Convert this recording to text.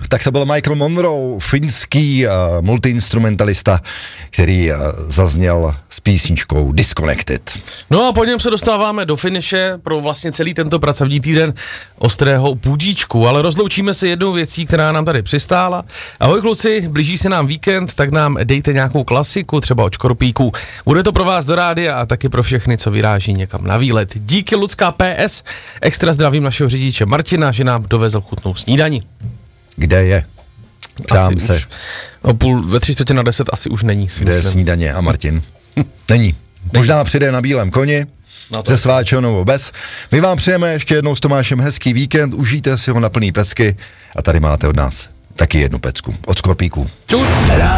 tak to byl Michael Monroe, finský multiinstrumentalista, který zazněl s písničkou Disconnected. No a po něm se dostáváme do finiše pro vlastně celý tento pracovní týden ostrého půdíčku, ale rozloučíme se jednou věcí, která nám tady přistála. Ahoj kluci, blíží se nám víkend, tak nám dejte nějakou klasiku, třeba od Škorpíků. Bude to pro vás do rádia a taky pro všechny, co vyráží někam na výlet. Díky Lucka PS, extra zdravím našeho řidiče Martina, že nám dovezl chutnou snídani. Kde je? Ptám se. Ve 9:45 asi už není. Kde je snídaně a Martin? Není. Možná přijde na bílém koni, ze Sváčeho nebo bez. My vám přejeme ještě jednou s Tomášem hezký víkend, užijte si ho na plný pecky a tady máte od nás taky jednu pecku od Škorpíků. Čus.